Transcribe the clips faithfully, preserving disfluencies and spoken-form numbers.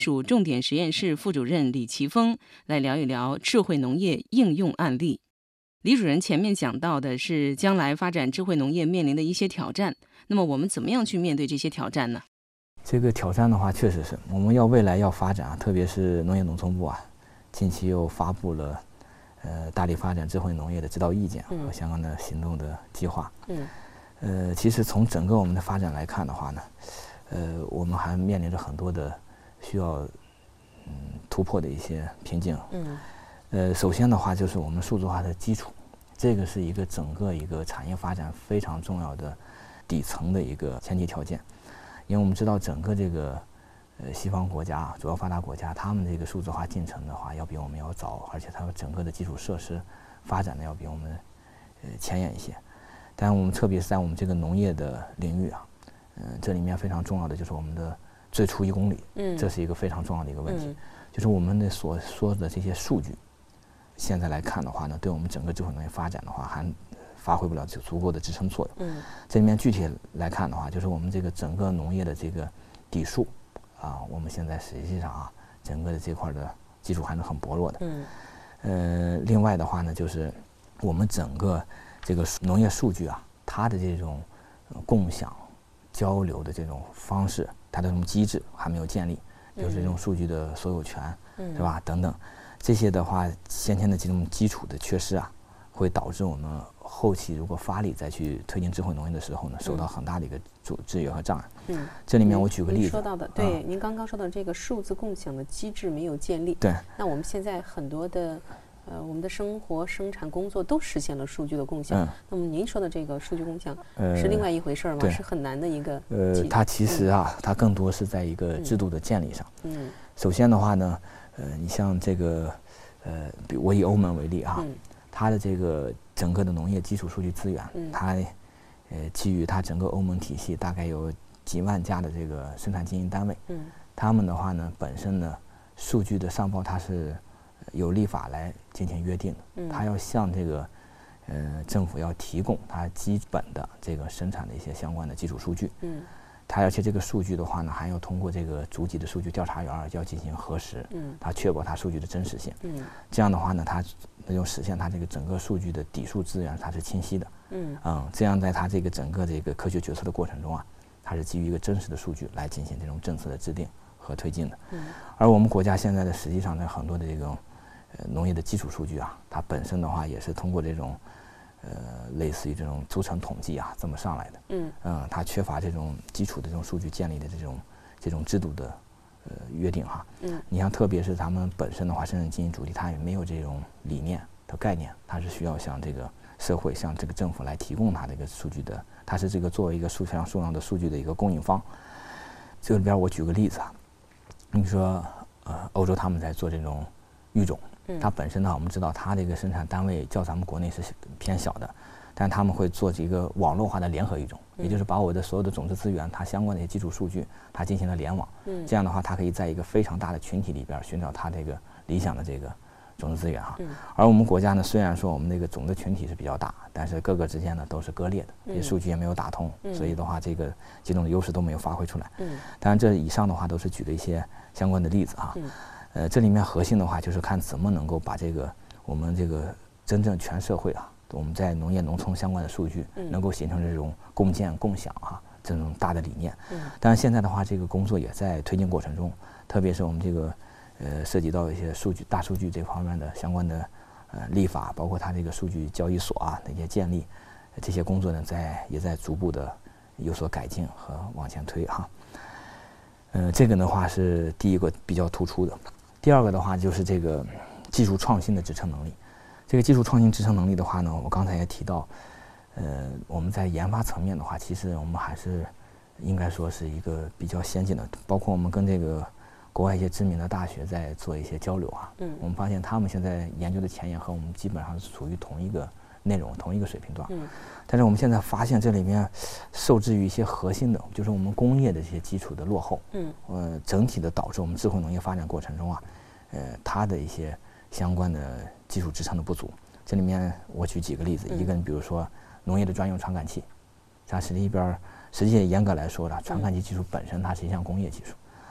属重点实验室副主任李奇峰来聊一聊智慧农业应用案例。李主任前面讲到的是将来发展智慧农业面临的一些挑战，那么我们怎么样去面对这些挑战呢？ 这个挑战的话，确实是我们要未来要发展啊，特别是农业农村部啊，近期又发布了呃大力发展智慧农业的指导意见和相关的行动的计划。嗯，呃，其实从整个我们的发展来看的话呢，呃，我们还面临着很多的需要嗯突破的一些瓶颈。嗯，呃，首先的话就是我们数字化的基础，这个是一个整个一个产业发展非常重要的底层的一个前提条件。因为我们知道整个这个呃西方国家主要发达国家，他们这个数字化进程的话要比我们要早，而且他们整个的基础设施发展的要比我们呃前沿一些。但我们特别是在我们这个农业的领域啊，嗯、呃，这里面非常重要的就是我们的最初一公里，嗯，这是一个非常重要的一个问题，嗯、就是我们的所说的这些数据，现在来看的话呢，对我们整个智慧农业发展的话还发挥不了足够的支撑作用。嗯，这里面具体来看的话，就是我们这个整个农业的这个底数啊，我们现在实际上啊，整个的这块的基础还是很薄弱的。嗯，呃，另外的话呢，就是我们整个这个农业数据啊，它的这种共享交流的这种方式，它的这种机制还没有建立，就是这种数据的所有权，嗯、是吧？等等，这些的话，先天的这种基础的缺失啊，会导致我们后期如果发力再去推进智慧农业的时候呢，受到很大的一个阻制约和障碍。嗯，这里面我举个例子， 您说到的，对，嗯、您刚刚说到这个数字共享的机制没有建立。 对， 那我们现在很多的，呃，我们的生活、生产、工作都实现了数据的共享。嗯，那么您说的这个数据共享是另外一回事儿吗？是很难的一个。 呃，它其实啊，嗯、它更多是在一个制度的建立上。嗯，首先的话呢，呃，你像这个，呃，比我以欧盟为例啊。嗯，它的这个整个的农业基础数据资源，嗯、它呃基于它整个欧盟体系，大概有几万家的这个生产经营单位，嗯，他们的话呢，本身呢数据的上报它是有立法来进行约定的，嗯，它要向这个呃政府要提供它基本的这个生产的一些相关的基础数据，嗯，它而且这个数据的话呢，还要通过这个逐级的数据调查员要进行核实，嗯，它确保它数据的真实性，嗯，这样的话呢，它能够实现它这个整个数据的底数资源它是清晰的，嗯嗯，这样在它这个整个这个科学决策的过程中啊，它是基于一个真实的数据来进行这种政策的制定和推进的，嗯，而我们国家现在的实际上呢，很多的这种呃农业的基础数据啊，它本身的话也是通过这种呃类似于这种组成统计啊这么上来的，嗯嗯，它缺乏这种基础的这种数据建立的这种这种制度的呃约定哈，嗯，你像特别是他们本身的话，生产经营主体它也没有这种理念的概念，它是需要向这个社会、向这个政府来提供它这个数据的，它是这个作为一个数量数量的数据的一个供应方。这里边我举个例子啊，你说呃欧洲他们在做这种育种，它本身呢我们知道它这个生产单位较咱们国内是偏小的，但他们会做这个网络化的联合育种，也就是把我的所有的种子资源它相关的一些基础数据它进行了联网，嗯，这样的话它可以在一个非常大的群体里边寻找它这个理想的这个种子资源哈，嗯，而我们国家呢，虽然说我们这个种子群体是比较大，但是各个之间呢都是割裂的，这些数据也没有打通，嗯，所以的话这个几种的优势都没有发挥出来，嗯，当然这以上的话都是举了一些相关的例子啊，嗯，呃，这里面核心的话就是看怎么能够把这个我们这个真正全社会啊，我们在农业农村相关的数据能够形成这种共建共享啊这种大的理念，嗯，但是现在的话这个工作也在推进过程中，特别是我们这个呃，涉及到一些数据、大数据这方面的相关的呃立法，包括它这个数据交易所啊的一些建立，这些工作呢，在也在逐步的有所改进和往前推哈。呃，这个的话是第一个比较突出的。第二个的话就是这个技术创新的支撑能力。这个技术创新支撑能力的话呢，我刚才也提到，呃，我们在研发层面的话，其实我们还是应该说是一个比较先进的，包括我们跟这个国外一些知名的大学在做一些交流啊，嗯，我们发现他们现在研究的前沿和我们基本上是处于同一个内容、同一个水平段，嗯，但是我们现在发现这里面受制于一些核心的，就是我们工业的这些基础的落后，嗯，呃，整体的导致我们智慧农业发展过程中啊，呃，它的一些相关的基础支撑的不足。这里面我举几个例子，嗯，一个比如说农业的专用传感器，它实际边实际严格来说呢，传感器技术本身它是一项工业技术。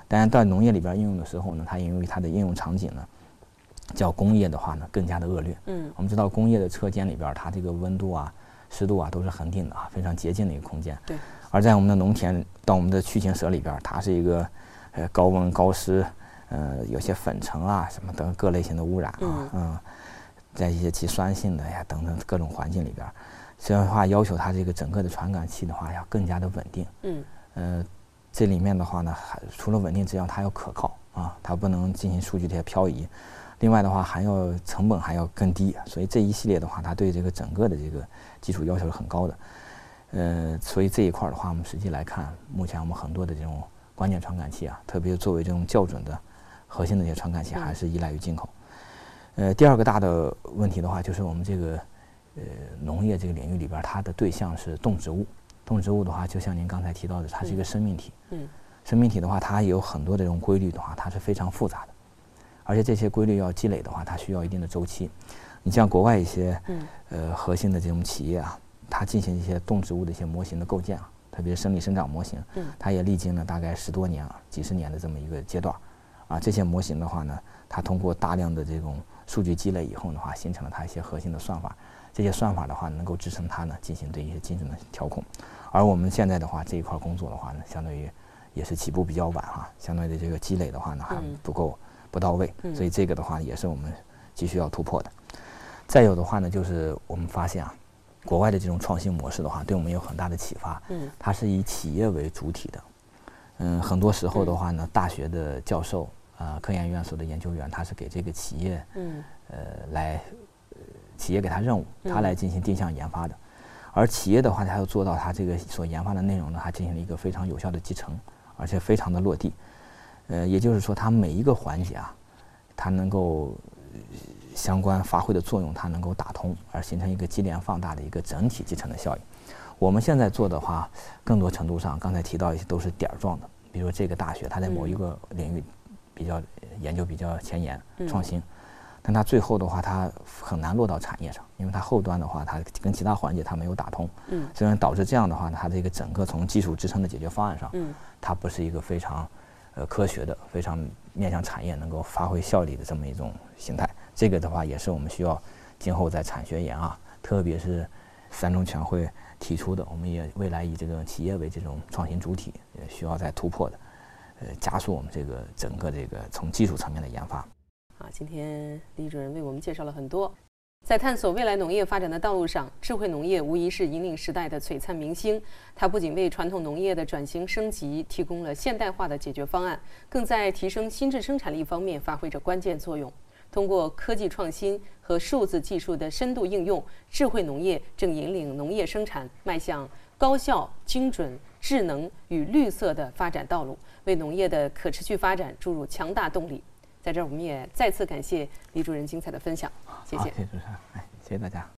但是到农业里边应用的时候呢，它因为它的应用场景呢，较工业的话呢更加的恶劣。嗯，我们知道工业的车间里边，它这个温度啊、湿度啊都是恒定的啊，非常洁净的一个空间。 对。 而在我们的农田，到我们的驱禽舍里边，它是一个呃高温高湿，呃有些粉尘啊什么等各类型的污染啊，嗯，嗯在一些其酸性的呀等等各种环境里边，这样的话要求它这个整个的传感器的话要更加的稳定。嗯，呃，这里面的话呢，还除了稳定之外，它要可靠啊，它不能进行数据这些漂移。另外的话，还要成本还要更低，所以这一系列的话，它对这个整个的这个技术要求是很高的。呃，所以这一块的话，我们实际来看，目前我们很多的这种关键传感器啊，特别作为这种校准的核心的这些传感器，还是依赖于进口。呃，第二个大的问题的话，就是我们这个呃农业这个领域里边，它的对象是动植物。动植物的话，就像您刚才提到的，它是一个生命体。嗯。生命体的话，它有很多这种规律的话，它是非常复杂的，而且这些规律要积累的话，它需要一定的周期。你像国外一些呃核心的这种企业啊。它进行一些动植物的一些模型的构建啊，特别是生理生长模型，嗯，它也历经了大概十多年啊、几十年的这么一个阶段，啊，这些模型的话呢，它通过大量的这种数据积累以后的话，形成了它一些核心的算法，这些算法的话能够支撑它呢进行对一些精准的调控，而我们现在的话这一块工作的话呢，相对于也是起步比较晚哈，相对的这个积累的话呢还不够不到位，所以这个的话也是我们急需要突破的。再有的话呢，就是我们发现啊。国外的这种创新模式的话，对我们有很大的启发。嗯，它是以企业为主体的。嗯，很多时候的话呢，大学的教授啊、呃，科研院所的研究员，他是给这个企业，嗯，呃，来，呃，企业给他任务，他来进行定向研发的。而企业的话，他要做到他这个所研发的内容呢，它进行了一个非常有效的集成，而且非常的落地。呃，也就是说，它每一个环节啊，它能够。相关发挥的作用，它能够打通，而形成一个接连放大的一个整体集成的效应。我们现在做的话，更多程度上，刚才提到一些都是点儿状的，比如这个大学，它在某一个领域比较研究比较前沿、创新，但它最后的话，它很难落到产业上，因为它后端的话，它跟其他环节它没有打通，嗯，所以导致这样的话，它这个整个从技术支撑的解决方案上，嗯，它不是一个非常呃科学的、非常面向产业能够发挥效力的这么一种形态。这个的话也是我们需要今后在产学研啊，特别是三中全会提出的，我们也未来以这个企业为这种创新主体，也需要在突破的，呃，加速我们这个整个这个从技术层面的研发。 啊，今天李主任为我们介绍了很多，在探索未来农业发展的道路上，智慧农业无疑是引领时代的璀璨明星。它不仅为传统农业的转型升级提供了现代化的解决方案，更在提升新质生产力方面发挥着关键作用。通过科技创新和数字技术的深度应用，智慧农业正引领农业生产迈向高效、精准、智能与绿色的发展道路，为农业的可持续发展注入强大动力。在这儿，我们也再次感谢李主任精彩的分享，谢谢。 谢谢主持人，哎，谢谢大家。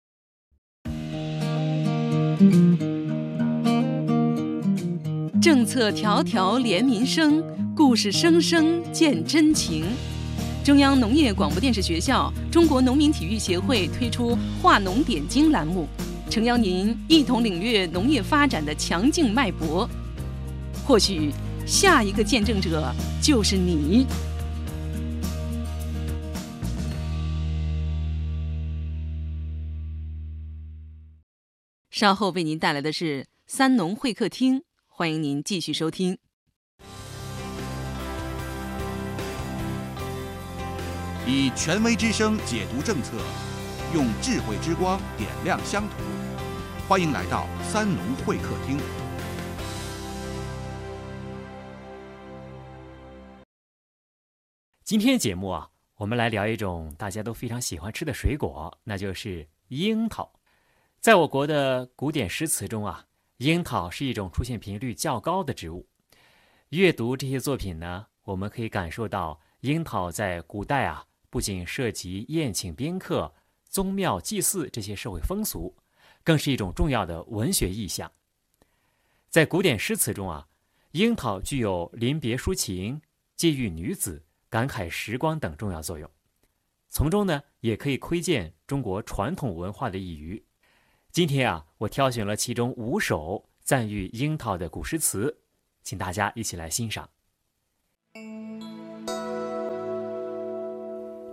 政策条条连民生，故事声声见真情。中央农业广播电视学校、中国农民体育协会推出“话农点睛”栏目，诚邀您一同领略农业发展的强劲脉搏。或许下一个见证者就是你。稍后为您带来的是三农会客厅，欢迎您继续收听。 以权威之声解读政策，用智慧之光点亮乡土。欢迎来到三农会客厅。 今天节目啊，我们来聊一种大家都非常喜欢吃的水果，那就是樱桃。在我国的古典诗词中啊，樱桃是一种出现频率较高的植物。阅读这些作品呢，我们可以感受到樱桃在古代啊，不仅涉及宴请宾客、宗庙祭祀这些社会风俗，更是一种重要的文学意象。在古典诗词中啊，樱桃具有临别抒情、寄寓女子、感慨时光等重要作用。从中呢，也可以窥见中国传统文化的一隅。今天啊，我挑选了其中五首赞誉樱桃的古诗词，请大家一起来欣赏。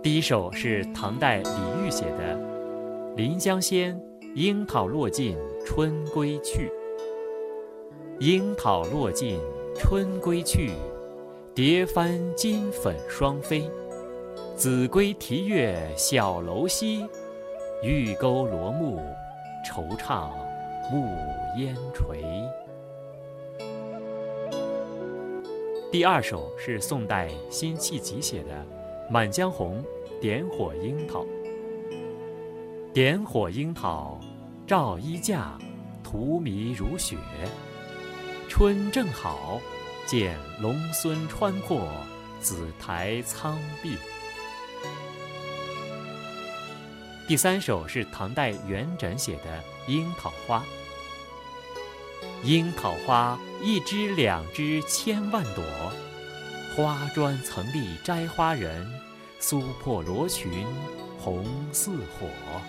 第一首是唐代李煜写的《临江仙·樱桃落尽春归去》。樱桃落尽春归去，蝶翻金粉双飞。子规啼月小楼西，玉钩罗幕惆怅暮烟垂。第二首是宋代辛弃疾写的《满江红·点火樱桃》。点火樱桃照衣架，荼蘼如雪。春正好，见龙孙穿破紫台苍壁。第三首是唐代元稹写的《樱桃花》。樱桃花一枝两枝千万朵，花砖曾立摘花人，酥破罗裙红似火。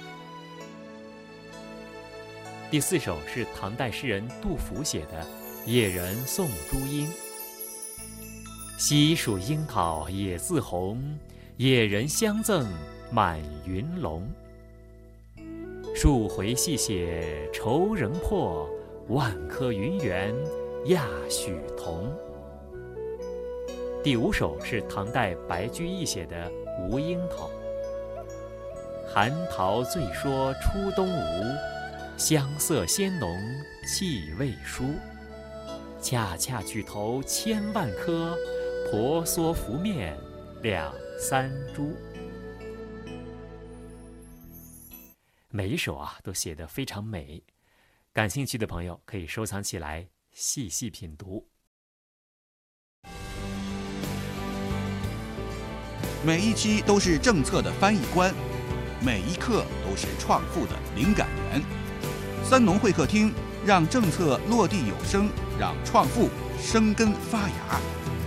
第四首是唐代诗人杜甫写的《野人送朱缨》。西蜀樱桃也自红，野人相赠满云笼。数回细写愁仍破，万颗云缘亚许同。第五首是唐代白居易写的《吴樱桃》。寒桃醉说初东吴，香色鲜浓气未舒。恰恰举头千万颗，婆娑拂面两三株。每一首啊都写得非常美，感兴趣的朋友可以收藏起来细细品读。 每一期都是政策的翻译官，每一刻都是创富的灵感源。三农会客厅，让政策落地有声，让创富生根发芽。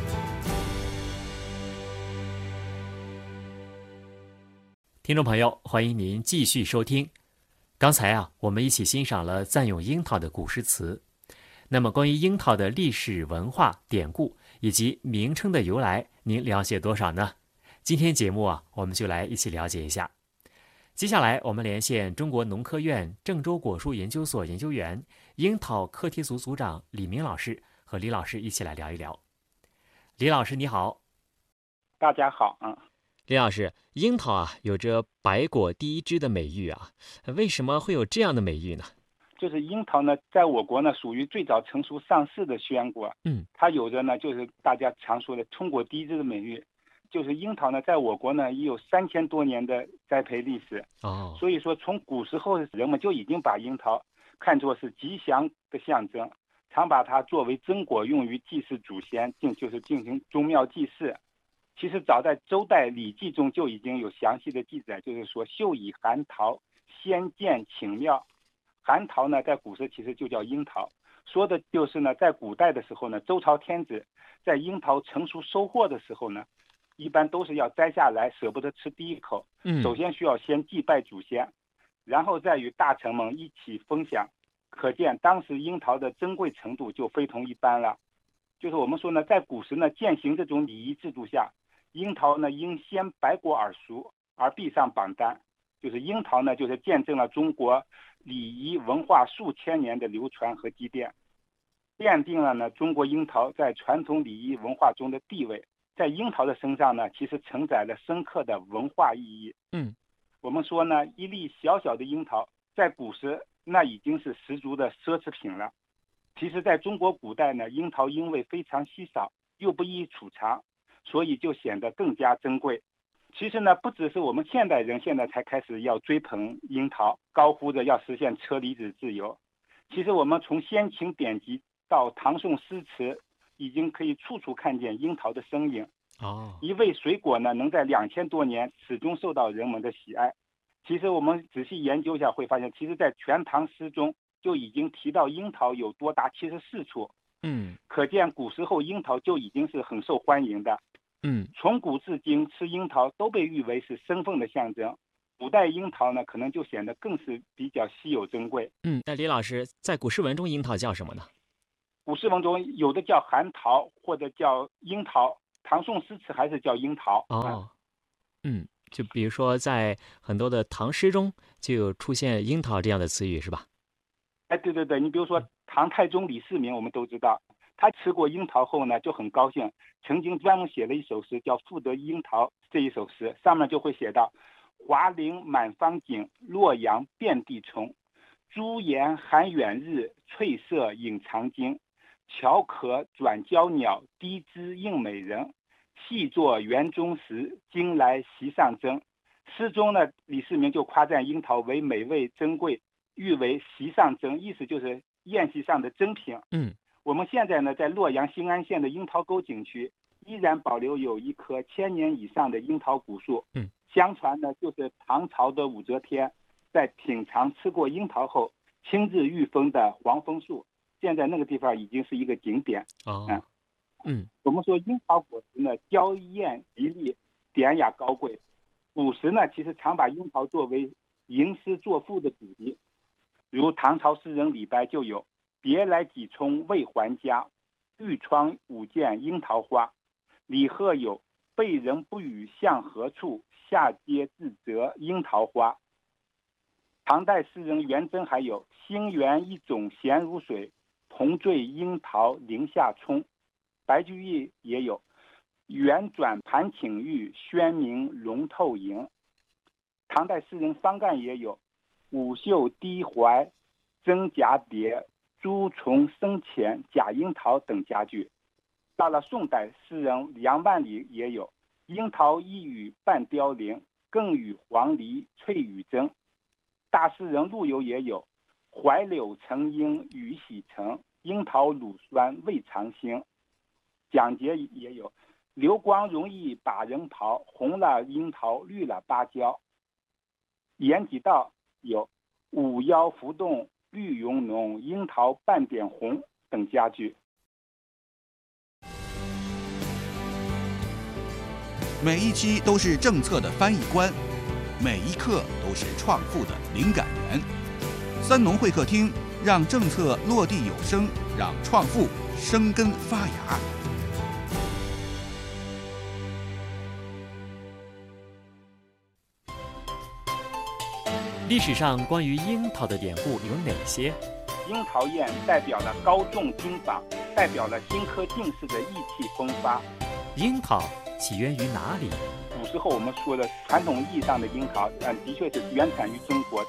听众朋友，欢迎您继续收听。刚才啊，我们一起欣赏了赞咏樱桃的古诗词。那么，关于樱桃的历史文化典故以及名称的由来，您了解多少呢？今天节目啊，我们就来一起了解一下。接下来，我们连线中国农科院郑州果树研究所研究员、樱桃课题组组长李明老师，和李老师一起来聊一聊。李老师，你好。 大家好啊。 李老师，樱桃啊有着百果第一枝的美誉啊，为什么会有这样的美誉呢？ 就是樱桃呢，在我国呢属于最早成熟上市的鲜果， 嗯， 它有着呢就是大家常说的中国第一枝的美誉。就是樱桃呢，在我国呢已有三千多年的栽培历史哦， 所以说从古时候人们就已经把樱桃看作是吉祥的象征，常把它作为真果用于祭祀祖先，进就是进行宗庙祭祀。其实早在周代《礼记》中就已经有详细的记载，就是说秀以寒桃，先见请庙。寒桃呢，在古时其实就叫樱桃，说的就是呢，在古代的时候呢，周朝天子在樱桃成熟收获的时候呢，一般都是要摘下来，舍不得吃第一口。 嗯， 首先需要先祭拜祖先，然后再与大臣们一起分享。可见当时樱桃的珍贵程度就非同一般了。就是我们说呢，在古时呢，践行这种礼仪制度下，樱桃呢应先百果而熟，而必上榜单。就是樱桃呢，就是见证了中国礼仪文化数千年的流传和积淀，奠定了呢中国樱桃在传统礼仪文化中的地位。在樱桃的身上呢，其实承载了深刻的文化意义。 嗯， 我们说呢，一粒小小的樱桃，在古时那已经是十足的奢侈品了。其实在中国古代呢，樱桃因为非常稀少，又不易储藏，所以就显得更加珍贵。其实呢，不只是我们现代人现在才开始要追捧樱桃，高呼着要实现车厘子自由。其实我们从先秦典籍到唐宋诗词，已经可以处处看见樱桃的身影。 哦， 一味水果呢，能在两千多年始终受到人们的喜爱。其实我们仔细研究一下会发现，其实在全唐诗中就已经提到樱桃有多达七十四处。 嗯， 可见古时候樱桃就已经是很受欢迎的。 嗯， 从古至今，吃樱桃都被誉为是身份的象征。古代樱桃呢，可能就显得更是比较稀有珍贵。 嗯，那李老师，在古诗文中樱桃叫什么呢？ 古诗文中有的叫寒桃，或者叫樱桃，唐宋诗词还是叫樱桃。 哦，嗯， 就比如说在很多的唐诗中就有出现樱桃这样的词语，是吧？ 哎，对对对，你比如说唐太宗李世民，我们都知道，他吃过樱桃后呢就很高兴，曾经专门写了一首诗叫《赋得樱桃》，这一首诗上面就会写到：华陵满方景，洛阳遍地葱。朱颜含远日，翠色映长京。巧可转娇鸟，低姿应美人。细作园中时，今来席上蒸。诗中呢，李世民就夸赞樱桃为美味珍贵，誉为席上蒸，意思就是宴席上的珍品。 嗯， 我们现在呢，在洛阳新安县的樱桃沟景区，依然保留有一棵千年以上的樱桃古树。 嗯， 相传呢，就是唐朝的武则天在品尝吃过樱桃后亲自御封的黄枫树，现在那个地方已经是一个景点。 哦， 嗯嗯， 我们说樱桃果实呢，娇艳绮丽，典雅高贵。古时呢，其实常把樱桃作为吟诗作赋的主题，如唐朝诗人李白就有“别来几冲未还家，玉窗舞见樱桃花”。李贺有“被人不语向何处，下阶自折樱桃花”。唐代诗人元贞还有“心园一种咸如水，同坠樱桃林下葱”。白居易也有“圆转盘请玉，轩明龙透萤”。唐代诗人方干也有“舞袖低怀真蛱蝶，朱重生前假樱桃”等佳句。到了宋代，诗人梁万里也有“樱桃一语半凋零，更与黄鹂翠羽争”。大诗人陆游也有“槐柳成荫雨洗成，樱桃乳酸未尝兴”。蒋捷也有“流光容易把人刨，红了樱桃绿了芭蕉”。严几道有“五腰浮动绿茸浓，樱桃半点红”等佳句。 每一期都是政策的翻译官，每一刻都是创富的灵感源。三农会客厅，让政策落地有声，让创富生根发芽。 历史上关于樱桃的典故有哪些？ 樱桃宴代表了高中金榜，代表了新科进士的意气风发。 樱桃起源于哪里？ 古时候我们说的传统意义上的樱桃，嗯，的确是原产于中国。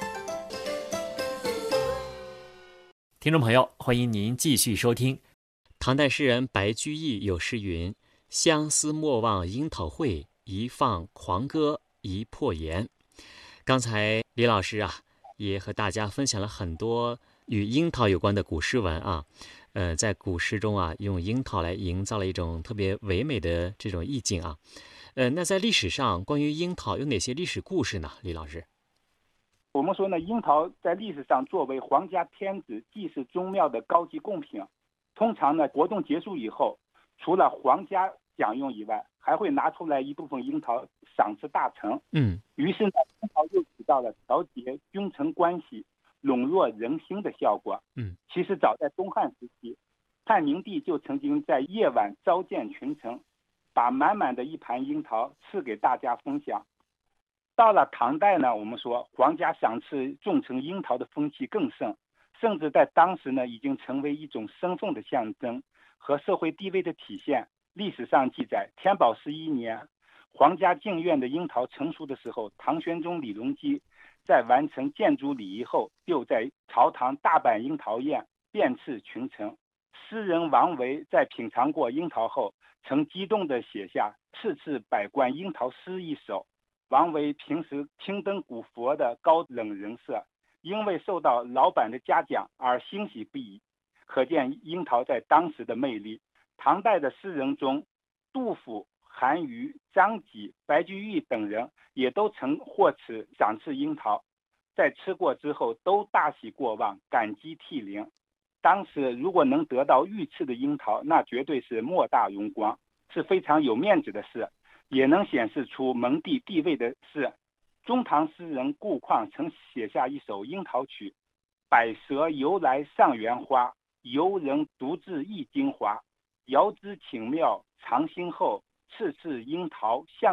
听众朋友，欢迎您继续收听。唐代诗人白居易有诗云：“相思莫忘樱桃会，一放狂歌一破颜。”刚才李老师啊，也和大家分享了很多与樱桃有关的古诗文啊。呃，在古诗中啊，用樱桃来营造了一种特别唯美的这种意境啊。呃，那在历史上，关于樱桃有哪些历史故事呢？李老师？ 我们说呢，樱桃在历史上作为皇家天子祭祀宗庙的高级贡品，通常呢，活动结束以后，除了皇家享用以外，还会拿出来一部分樱桃赏赐大臣。 嗯， 于是呢，樱桃又起到了调节君臣关系、笼络人心的效果。 嗯， 其实早在东汉时期，汉明帝就曾经在夜晚召见群臣，把满满的一盘樱桃赐给大家分享。到了唐代呢，我们说皇家赏赐重臣樱桃的风气更盛，甚至在当时呢，已经成为一种身份的象征和社会地位的体现。历史上记载，天宝十一年，皇家进院的樱桃成熟的时候，唐玄宗李隆基在完成建筑礼仪后，就在朝堂大摆樱桃宴，遍赐群臣。诗人王维在品尝过樱桃后，曾激动地写下“次次百官樱桃诗”一首。王维平时青灯古佛的高冷人设，因为受到老板的嘉奖而欣喜不已，可见樱桃在当时的魅力。唐代的诗人中，杜甫、韩愈、张籍、白居易等人也都曾获此赏赐樱桃，在吃过之后都大喜过望，感激涕零。当时如果能得到御赐的樱桃，那绝对是莫大荣光，是非常有面子的事，也能显示出蒙地地位的事。中唐诗人顾况曾写下一首樱桃曲：百蛇由来上园花，游人独自一金华。遥知请妙藏心后，次次樱桃向